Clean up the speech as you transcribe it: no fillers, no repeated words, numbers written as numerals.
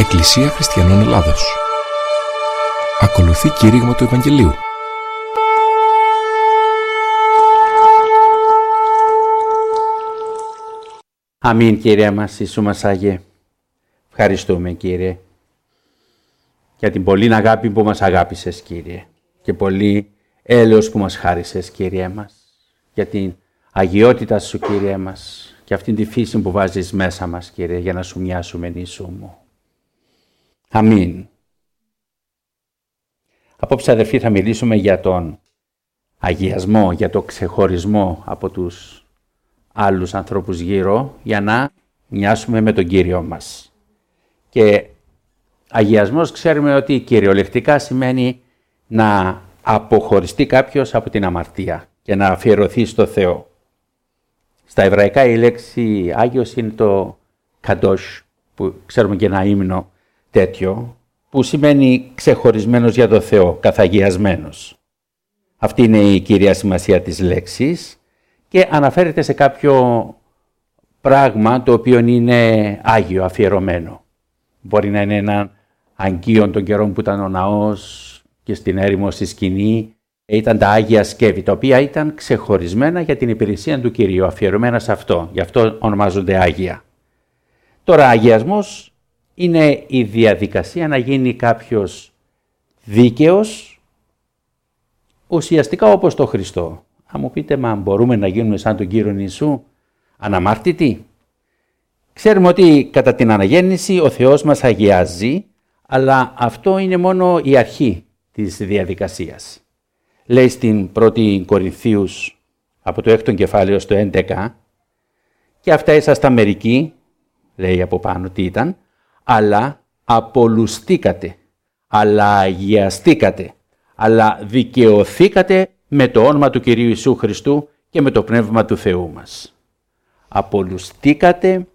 Εκκλησία Χριστιανών Ελλάδος. Ακολουθεί κήρυγμα του Ευαγγελίου. Αμήν, Κύριε μας, Ιησού μας Άγιε. Ευχαριστούμε, Κύριε, για την πολλή αγάπη που μας αγάπησες, Κύριε, και πολύ έλεος που μας χάρισες, Κύριε μας, για την αγιότητα Σου, Κύριε μας, και αυτήν τη φύση που βάζεις μέσα μας, Κύριε, για να Σου μοιάσουμε, Ιησού μου. Αμήν. Απόψε, αδερφοί, θα μιλήσουμε για τον αγιασμό, για το ξεχωρισμό από τους άλλους ανθρώπους γύρω, για να μοιάσουμε με τον Κύριο μας. Και αγιασμός ξέρουμε ότι κυριολεκτικά σημαίνει να αποχωριστεί κάποιος από την αμαρτία και να αφιερωθεί στο Θεό. Στα εβραϊκά η λέξη Άγιος είναι το καντός, που ξέρουμε και ένα ύμνο τέτοιο, που σημαίνει ξεχωρισμένος για το Θεό, καθαγιασμένος. Αυτή είναι η κυρία σημασία της λέξης και αναφέρεται σε κάποιο πράγμα το οποίο είναι άγιο, αφιερωμένο. Μπορεί να είναι ένα αγκίον των καιρών που ήταν ο ναός και στην έρημο στη σκηνή. Ήταν τα Άγια Σκεύη, τα οποία ήταν ξεχωρισμένα για την υπηρεσία του Κυρίου, αφιερωμένα σε αυτό. Γι' αυτό ονομάζονται Άγια. Τώρα, αγιασμός είναι η διαδικασία να γίνει κάποιος δίκαιος, ουσιαστικά όπως το Χριστό. Αν μου πείτε, μα μπορούμε να γίνουμε σαν τον Κύριο Ιησού, αναμάρτητοι? Ξέρουμε ότι κατά την αναγέννηση ο Θεός μας αγιάζει, αλλά αυτό είναι μόνο η αρχή της διαδικασίας. Λέει στην 1η Κορινθίους από το 6ο κεφάλαιο στο 11, και αυτά ήσασταν μερικοί, λέει από πάνω τι ήταν, αλλά απολουστήκατε, αλλά αγιαστήκατε, αλλά δικαιωθήκατε με το όνομα του Κυρίου Ιησού Χριστού και με το Πνεύμα του Θεού μας. Απολουστήκατε,